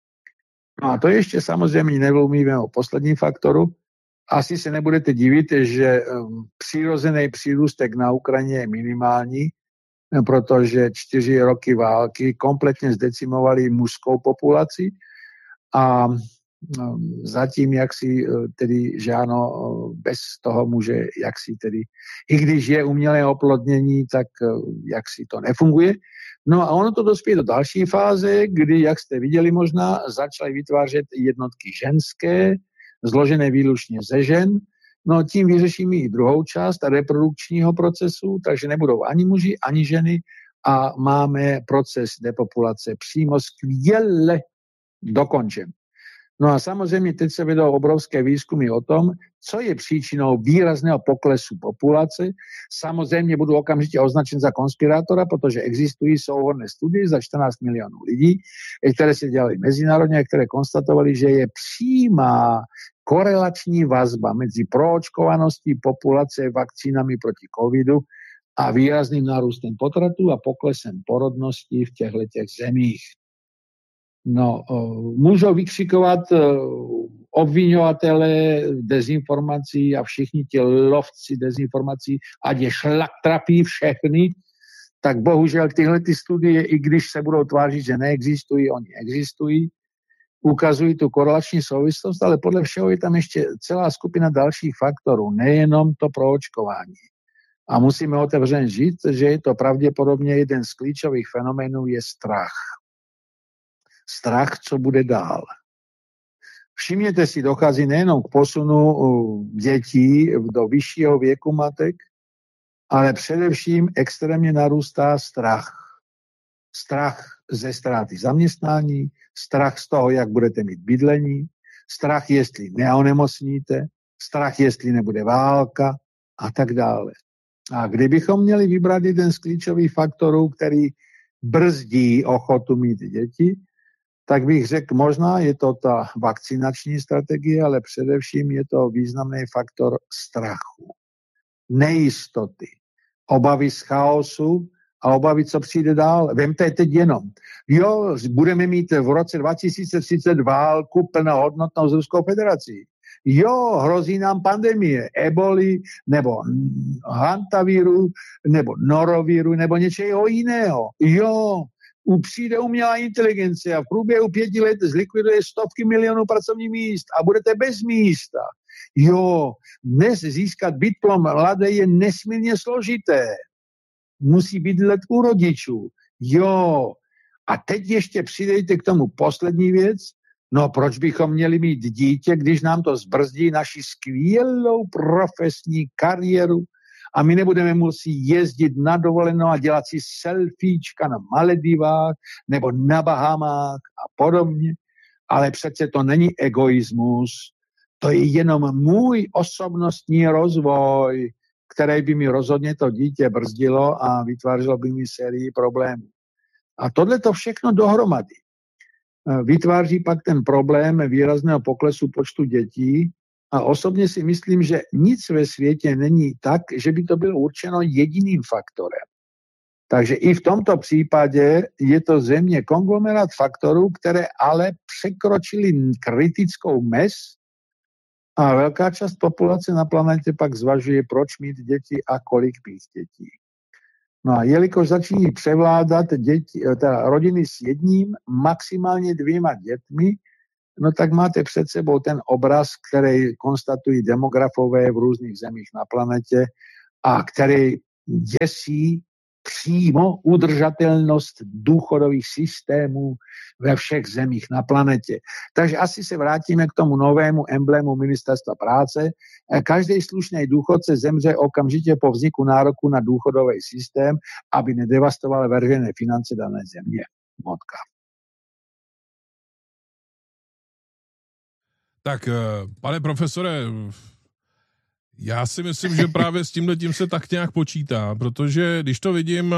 No a to ještě samozřejmě nevlomíme o posledním faktoru. Asi se nebudete divit, že eh, přirozený přírůstek na Ukrajině je minimální, protože čtyři roky války kompletně zdecimovali mužskou populaci a zatím jaksi tedy, že ano, bez toho může jaksi tedy, i když je umělé oplodnění, tak jaksi to nefunguje. No a ono to dospěje do další fáze, kdy, jak jste viděli možná, začaly vytvářet jednotky ženské, zložené výlučně ze žen. No tím vyřešíme i druhou část reprodukčního procesu, takže nebudou ani muži, ani ženy a máme proces depopulace přímo skvěle dokončen. No a samozřejmě teď se vedou obrovské výzkumy o tom, co je příčinou výrazného poklesu populace. Samozřejmě budu okamžitě označen za konspirátora, protože existují souhrnné studie za čtrnáct milionů lidí, které se dělaly mezinárodně a které konstatovali, že je přímá korelační vazba mezi proočkovaností populace vakcínami proti covidu a výrazným nárůstem potratů a poklesem porodnosti v těchto zemích. No, můžou vykřikovat obviňovatele dezinformací a všichni ti lovci dezinformací, ať je šlak trapí všechny, tak bohužel tyhle ty studie, i když se budou tvářit, že neexistují, oni existují, ukazují tu korelační souvislost, ale podle všeho je tam ještě celá skupina dalších faktorů, nejenom to proočkování. A musíme otevřeně říct, že je to pravděpodobně jeden z klíčových fenoménů je strach. Strach, co bude dál. Všimněte si, dochází nejenom k posunu dětí do vyššího věku matek, ale především extrémně narůstá strach. Strach ze ztráty zaměstnání, strach z toho, jak budete mít bydlení, strach, jestli neonemocníte, strach, jestli nebude válka a tak dále. A kdybychom měli vybrat jeden z klíčových faktorů, který brzdí ochotu mít děti, tak bych řekl, možná je to ta vakcinační strategie, ale především je to významný faktor strachu, nejistoty, obavy z chaosu a obavy, co přijde dál. Vemte teď jenom. Jo, budeme mít v roce dva tisíce třicet válku plnohodnotnou s Ruskou federací. Jo, hrozí nám pandemie, eboli, nebo hantavíru, nebo norovíru, nebo něčeho jiného. Jo, přijde umělá inteligence a v průběhu pěti let zlikviduje stovky milionů pracovních míst a budete bez místa. Jo, dnes získat diplom mladé je nesmírně složité. Musí bydlet u rodičů. Jo, a teď ještě přidejte k tomu poslední věc. No proč bychom měli mít dítě, když nám to zbrzdí naši skvělou profesní kariéru a my nebudeme muset jezdit na dovolenou a dělat si selfiečka na Maledivách nebo na Bahamách a podobně. Ale přece to není egoismus, to je jenom můj osobnostní rozvoj, který by mi rozhodně to dítě brzdilo a vytvářelo by mi sérii problémů. A tohle to všechno dohromady vytváří pak ten problém výrazného poklesu počtu dětí a osobně si myslím, že nic ve světě není tak, že by to bylo určeno jediným faktorem. Takže i v tomto případě je to země konglomerát faktorů, které ale překročily kritickou mez a velká část populace na planetě pak zvažuje, proč mít děti a kolik mít dětí. No a jelikož začínají převládat děti, teda rodiny s jedním, maximálně dvěma dětmi, no tak máte před sebou ten obraz, který konstatují demografové v různých zemích na planetě a který děsí přímo udržatelnost důchodových systémů ve všech zemích na planetě. Takže asi se vrátíme k tomu novému emblému Ministerstva práce. Každý slušný důchodce zemře okamžitě po vzniku nároku na důchodový systém, aby nedevastoval veřejné finance dané země. Motka. Tak, pane profesore, já si myslím, že právě s tímhletím se tak nějak počítá, protože když to vidím,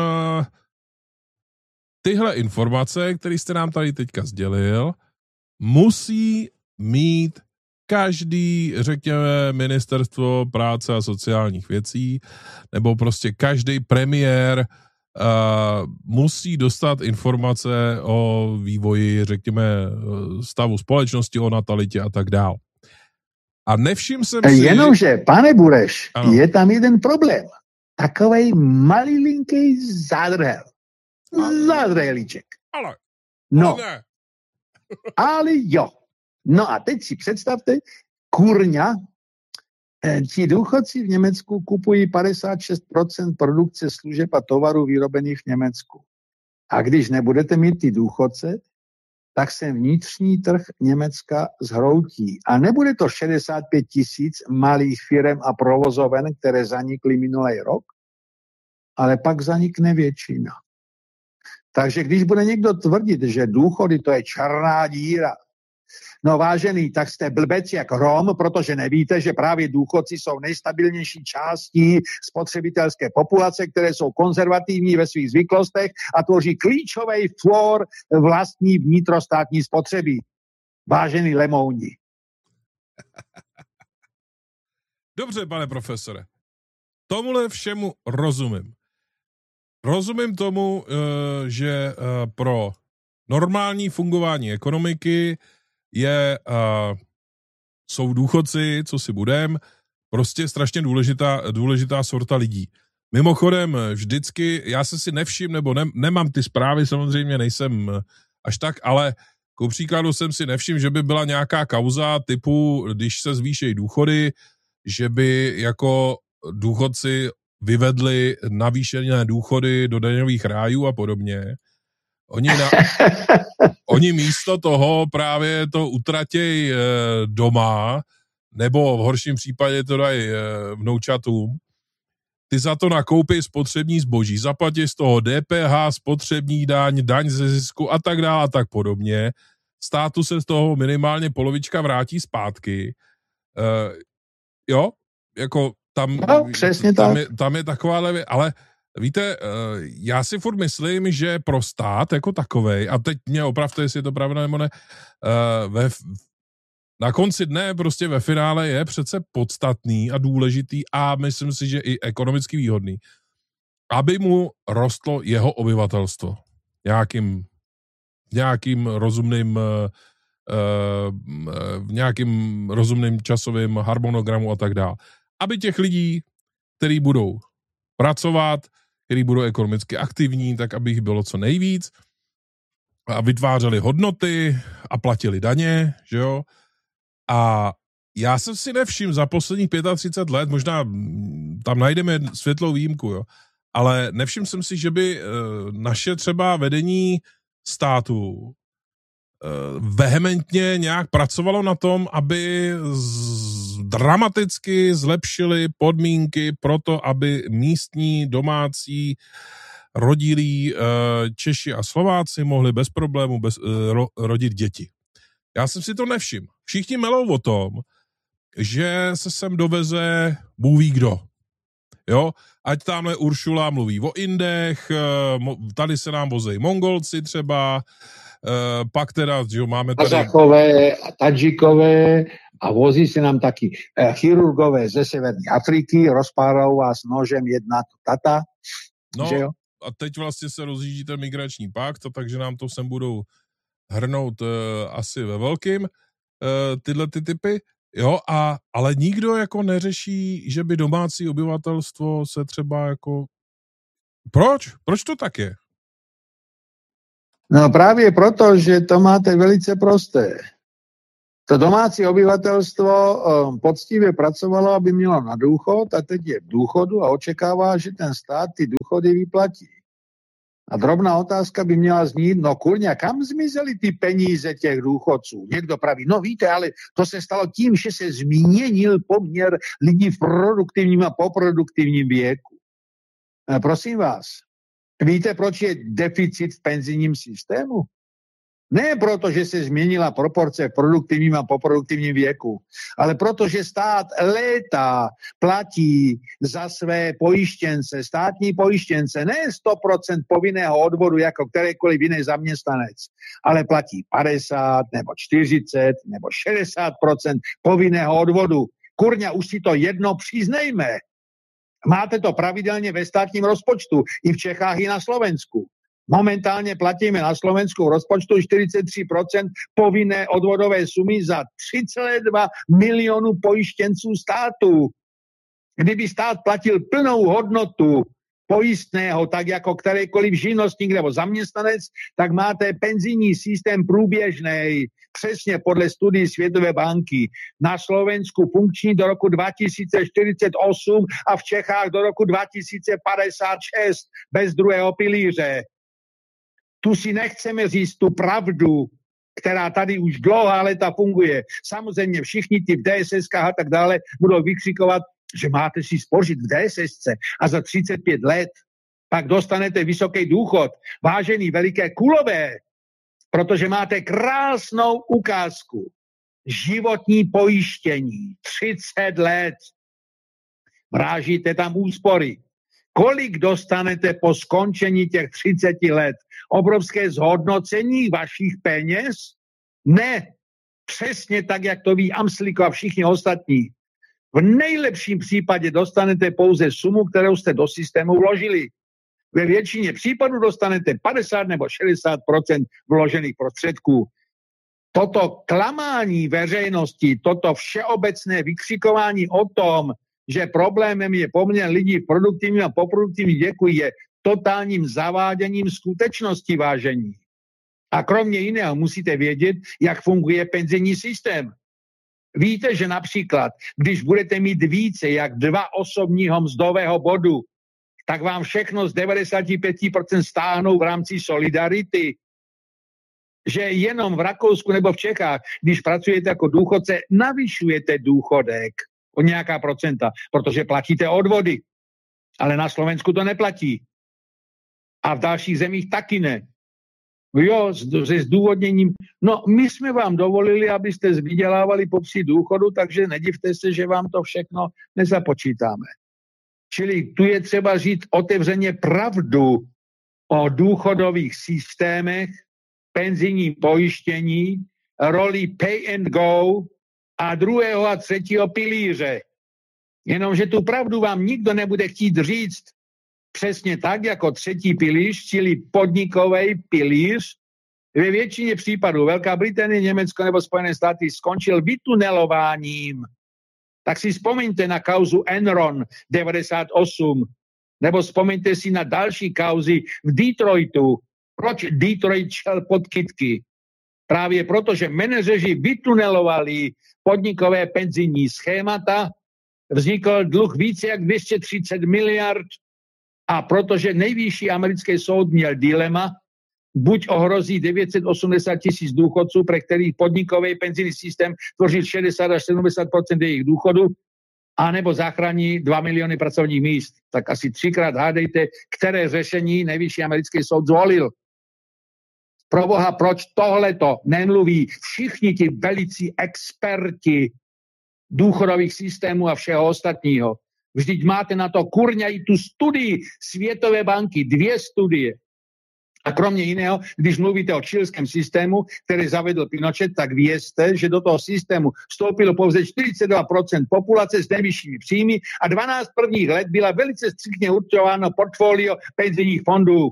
tyhle informace, které jste nám tady teďka sdělil, musí mít každý, řekněme, ministerstvo práce a sociálních věcí, nebo prostě každý premiér uh, musí dostat informace o vývoji, řekněme, stavu společnosti, o natalitě a tak dál. A nevším jsem si... Jenomže, pane Bureš, ano. Je tam jeden problém. Takovej malilinký zádrhel. Zádrhelíček. Ale, no. ale ne. Ale jo. No a teď si představte, kurňa, ti důchodci v Německu kupují padesát šest procent produkce služeb a tovarů vyrobených v Německu. A když nebudete mít ty důchodce, tak se vnitřní trh Německa zhroutí. A nebude to šedesát pět tisíc malých firem a provozoven, které zanikly minulý rok, ale pak zanikne většina. Takže když bude někdo tvrdit, že důchody to je černá díra, no vážený, tak jste blbec jak Rom, protože nevíte, že právě důchodci jsou nejstabilnější částí spotřebitelské populace, které jsou konzervativní ve svých zvyklostech a tvoří klíčový flor vlastní vnitrostátní spotřeby. Vážený lemouni. Dobře, pane profesore. Tomuhle všemu rozumím. Rozumím tomu, že pro normální fungování ekonomiky je, uh, jsou důchodci, co si budem, prostě strašně důležitá, důležitá sorta lidí. Mimochodem, vždycky, já se si nevšim, nebo ne, nemám ty zprávy, samozřejmě nejsem až tak, ale ku příkladu jsem si nevšim, že by byla nějaká kauza typu, když se zvýšejí důchody, že by jako důchodci vyvedli navýšené důchody do daňových rájů a podobně. Oni, na, oni místo toho právě to utratěj e, doma, nebo v horším případě to dají e, vnoučatům. Ty za to nakoupí spotřební zboží, zaplatí z toho D P H, spotřební daň, daň ze zisku a tak dále a tak podobně. Státu se z toho minimálně polovička vrátí zpátky. E, jo, jako tam, no, přesně tam, tak. je, tam je taková, ale víte, já si furt myslím, že pro stát jako takovej, a teď mě opravte, jestli je to pravda nebo ne, ve, na konci dne prostě ve finále je přece podstatný a důležitý a myslím si, že i ekonomicky výhodný, aby mu rostlo jeho obyvatelstvo nějakým, nějakým rozumným v nějakým rozumným časovým harmonogramu a tak dále. Aby těch lidí, kteří budou pracovat, kteří budou ekonomicky aktivní, tak aby jich bylo co nejvíc a vytvářeli hodnoty a platili daně, že jo. A já jsem si nevšiml za posledních třicet pět let, možná tam najdeme světlou výjimku, jo, ale nevšiml jsem si, že by naše třeba vedení státu vehementně nějak pracovalo na tom, aby z, dramaticky zlepšili podmínky pro to, aby místní, domácí, rodilí Češi a Slováci mohli bez problému bez, ro, rodit děti. Já jsem si to nevšiml. Všichni melou o tom, že se sem doveze Bůh ví kdo. Jo? Ať tamhle Uršula mluví o Indech, tady se nám vozejí Mongolci třeba, Uh, pak teda, že máme tady... Kazachové, Tadžikové a vozí se nám taky uh, chirurgové ze severní Afriky, rozpárou vás nožem jedna tata, no, že jo? A teď vlastně se rozjíždí ten migrační pakt, takže nám to sem budou hrnout uh, asi ve velkým uh, tyhle ty typy, jo, a, ale nikdo jako neřeší, že by domácí obyvatelstvo se třeba jako Proč? Proč to tak je? No právě proto, že to máte velice prosté. To domácí obyvatelstvo um, poctivě pracovalo, aby mělo na důchod a teď je v důchodu a očekává, že ten stát ty důchody vyplatí. A drobná otázka by měla znít, no kurňa, kam zmizely ty peníze těch důchodců? Někdo praví, no víte, ale to se stalo tím, že se změnil poměr lidí v produktivním a poproduktivním věku. E, prosím vás, víte, proč je deficit v penzijním systému? Ne proto, že se změnila proporce v produktivním a poproduktivním věku, ale proto, že stát léta platí za své pojištěnce, státní pojištěnce, ne sto procent povinného odvodu jako kterýkoliv jiný zaměstnanec, ale platí padesát nebo čtyřicet nebo šedesát procent povinného odvodu. Kurňa, už si to jedno přiznejme. Máte to pravidelně ve státním rozpočtu, i v Čechách, i na Slovensku. Momentálně platíme na Slovensku v rozpočtu čtyřicet tři procent povinné odvodové sumy za tři celé dva milionu pojištěnců státu. Kdyby stát platil plnou hodnotu pojistného, tak jako kterýkoliv živnostník nebo zaměstnanec, tak máte penzijní systém průběžný, přesně podle studií Světové banky. Na Slovensku funkční do roku dva tisíce čtyřicet osm a v Čechách do roku dva tisíce padesát šest bez druhého pilíře. Tu si nechceme říct tu pravdu, která tady už dlouhá léta funguje. Samozřejmě všichni ty v D S S kách a tak dále budou vykřikovat, že máte si spořit v D S S ce a za třicet pět let pak dostanete vysoký důchod. Vážený veliké kulové, protože máte krásnou ukázku. Životní pojištění, třicet let. Vrážíte tam úspory. Kolik dostanete po skončení těch třiceti let? Obrovské zhodnocení vašich peněz? Ne. Přesně tak, jak to ví Amsliko a všichni ostatní. V nejlepším případě dostanete pouze sumu, kterou jste do systému vložili. Ve většině případů dostanete padesát nebo šedesát procent vložených prostředků. Toto klamání veřejnosti, toto všeobecné vykřikování o tom, že problémem je poměr lidí v produktivním a poproduktivním věku, je totálním zaváděním skutečnosti, vážení. A kromě jiného musíte vědět, jak funguje penzijní systém. Víte, že například, když budete mít více jak dva osobního mzdového bodu, tak vám všechno z devadesát pět procent stáhnou v rámci solidarity. Že jenom v Rakousku nebo v Čechách, když pracujete jako důchodce, navyšujete důchodek o nějaká procenta, protože platíte odvody. Ale na Slovensku to neplatí. A v dalších zemích taky ne. Jo, se zdůvodněním, no my jsme vám dovolili, abyste vydělávali po psi důchodu, takže nedivte se, že vám to všechno nezapočítáme. Čili tu je třeba říct otevřeně pravdu o důchodových systémech, penzijním pojištění, roli pay and go a druhého a třetího pilíře. Jenomže tu pravdu vám nikdo nebude chtít říct. Přesně tak, jako třetí pilíř, čili podnikový pilíř, ve většině případů Velká Británie, Německo nebo Spojené státy skončil vytunelováním. Tak si vzpomeňte na kauzu Enron devadesát osm, nebo vzpomeňte si na další kauzy v Detroitu. Proč Detroit šel pod kytky? Právě proto, že manažeři vytunelovali podnikové penzijní schémata, vznikl dluh více jak dvě stě třicet miliard a protože nejvyšší americký soud měl dilema, buď ohrozí devět set osmdesát tisíc důchodců, pre kterých podnikový penzijní systém tvoří šedesát až sedmdesát procent jejich důchodu, anebo zachrání dva miliony pracovních míst. Tak asi třikrát hádejte, které řešení nejvyšší americký soud zvolil. Proboha, proč tohleto nemluví všichni ti velicí experti důchodových systémů a všeho ostatního? Vždyť máte na to kurňa i tu studii Světové banky, dvě studie. A kromě jiného, když mluvíte o chilském systému, který zavedl Pinochet, tak vězte, že do toho systému vstoupilo pouze čtyřicet dva procent populace s nejvyššími příjmy a dvanáct prvních let byla velice striktně určováno portfolio penzijních fondů.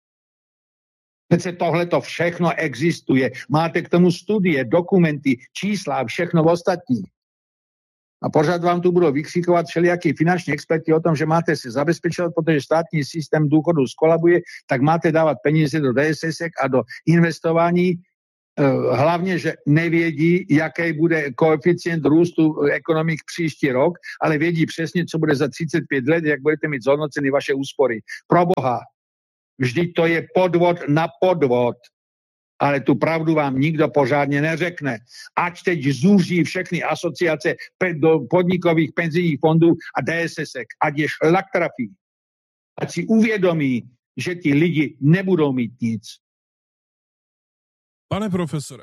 Přece tohleto všechno existuje. Máte k tomu studie, dokumenty, čísla a všechno ostatní. A pořád vám tu budou vykřikovat všelijakí finanční experti o tom, že máte se zabezpečovat, protože státní systém důchodu skolabuje, tak máte dávat peníze do D S S ek a do investování. Hlavně, že nevědí, jaký bude koeficient růstu ekonomik příští rok, ale vědí přesně, co bude za třicet pět let, jak budete mít zhodnoceny vaše úspory. Pro Boha, vždyť to je podvod na podvod. Ale tu pravdu vám nikdo pořádně neřekne. Ať teď zúží všechny asociace do podnikových penzijních fondů a D S S ek, ať je šlak trafí. Ať si uvědomí, že ti lidi nebudou mít nic. Pane profesore,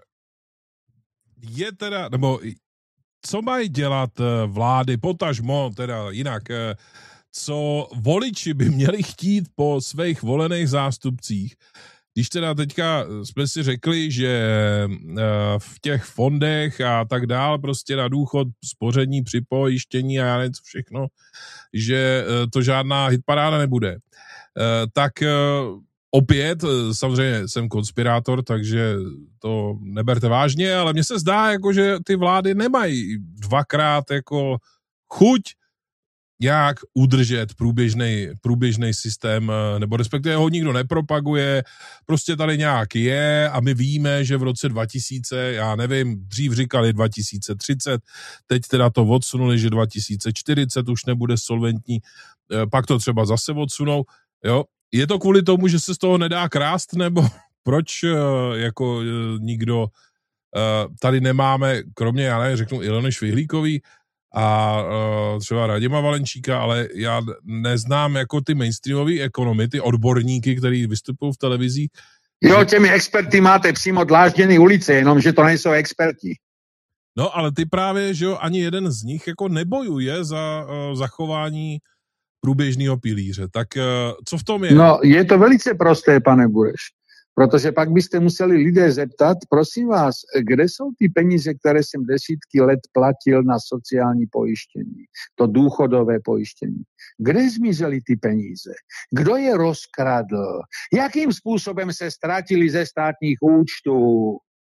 je teda, nebo co mají dělat vlády, potažmo, teda jinak, co voliči by měli chtít po svých volených zástupcích, když teda teďka jsme si řekli, že v těch fondech a tak dál, prostě na důchod, spoření, připojištění a já nevím co všechno, že to žádná hitparáda nebude, tak opět, samozřejmě jsem konspirátor, takže to neberte vážně, ale mně se zdá, jako, že ty vlády nemají dvakrát jako chuť jak udržet průběžný, průběžný systém, nebo respektive ho nikdo nepropaguje, prostě tady nějak je a my víme, že v roce dva tisíce, já nevím, dřív říkali dva tisíce třicet, teď teda to odsunuli, že dva tisíce čtyřicet už nebude solventní, pak to třeba zase odsunou, jo. Je to kvůli tomu, že se z toho nedá krást, nebo proč jako nikdo tady nemáme, kromě, já nevím, řeknu Ilony Švihlíkový a třeba Radima Valenčíka, ale já neznám jako ty mainstreamové ekonomy, ty odborníky, který vystupují v televizích. Jo, těmi experty máte přímo dlážděný ulice, jenomže to nejsou experti. No, ale ty právě, že jo, ani jeden z nich jako nebojuje za uh, zachování průběžného pilíře. Tak uh, co v tom je? No, je to velice prosté, pane Bureš. Protože pak byste museli lidé zeptat, prosím vás, kde jsou ty peníze, které jsem desítky let platil na sociální pojištění, to důchodové pojištění. Kde zmizely ty peníze? Kdo je rozkradl? Jakým způsobem se ztratili ze státních účtů?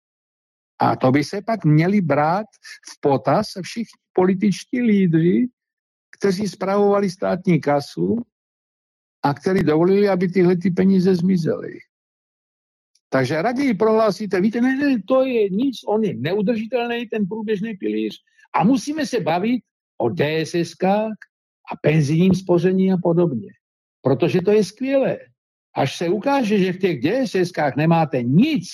A to by se pak měli brát v potaz všichni političtí lídři, kteří spravovali státní kasu a kteří dovolili, aby tyhle ty peníze zmizely. Takže raději prohlásíte, víte, ne, ne, to je nic, on je neudržitelný, ten průběžný pilíř a musíme se bavit o D S S kách a penzijním spoření a podobně. Protože to je skvělé. Až se ukáže, že v těch D S S kách nemáte nic,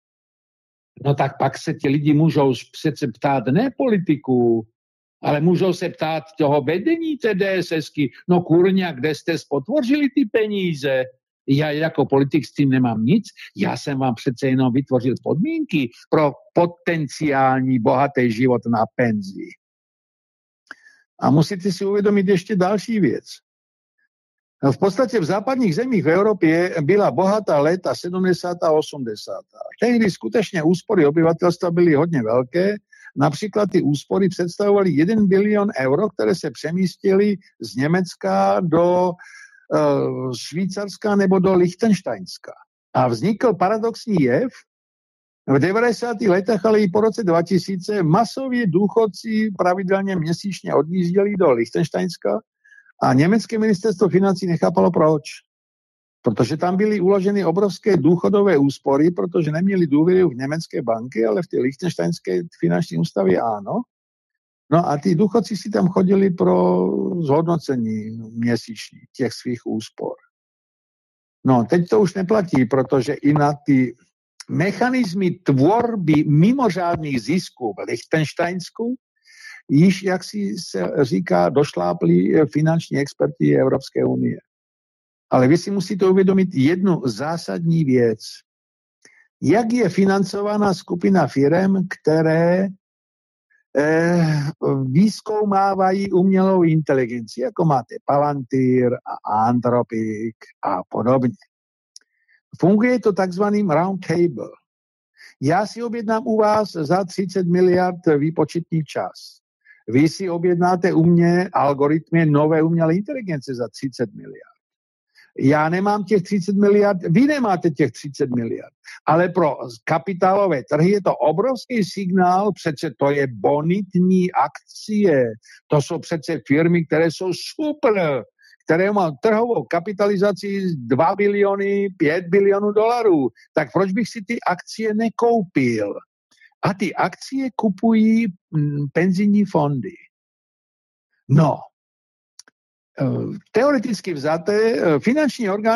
no tak pak se ti lidi můžou přece ptát ne politiků, ale můžou se ptát toho vedení té DSSky. No kurňa, kde jste spotvořili ty peníze? Já jako politik s tím nemám nic. Já jsem vám přece jenom vytvořil podmínky pro potenciální bohatý život na penzi. A musíte si uvědomit ještě další věc. V podstatě v západních zemích v Evropě byla bohatá léta sedmdesátá a osmdesátá Tehdy skutečně úspory obyvatelstva byly hodně velké. Například ty úspory představovaly jeden bilion euro, které se přemístily z Německa do uh, Švýcarska nebo do Lichtensteinska. A vznikl paradoxní jev. V devadesátých letech, ale i po roce dva tisíce masově důchodci pravidelně měsíčně odjížděli do Lichtensteinska a německé ministerstvo financí nechápalo proč. Protože tam byly uloženy obrovské důchodové úspory, protože neměli důvěru v německé banky, ale v ty lichtensteinské finanční ústavy ano. No a ty důchodci si tam chodili pro zhodnocení měsíční těch svých úspor. No teď to už neplatí, protože i na ty mechanismy tvorby mimořádných zisků v Lichtensteinsku již, jak si se říká, došlápli finanční experti Evropské unie. Ale vy si musíte uvědomit jednu zásadní věc. Jak je financována skupina firem, které eh, výzkoumávají umělou inteligenci, jako máte Palantir a Anthropic a podobně. Funguje to takzvaným round table. Já si objednám u vás za třicet miliard výpočetní čas. Vy si objednáte u mě algoritmy nové umělé inteligence za třicet miliard. já nemám těch třicet miliard, vy nemáte těch třicet miliard, ale pro kapitálové trhy je to obrovský signál, přece to je bonitní akcie, to jsou přece firmy, které jsou super, které má trhovou kapitalizaci dva biliony, pět bilionů dolarů, tak proč bych si ty akcie nekoupil? A ty akcie kupují m, penzijní fondy. No, teoreticky vzaté finanční orgány